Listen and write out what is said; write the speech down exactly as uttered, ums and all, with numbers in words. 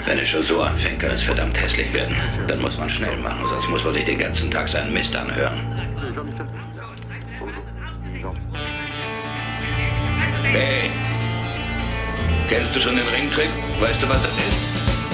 Wenn es schon so anfängt, kann es verdammt hässlich werden. Dann muss man schnell machen, sonst muss man sich den ganzen Tag seinen Mist anhören. Hey, kennst du schon den Ringtrick? Weißt du, was das ist?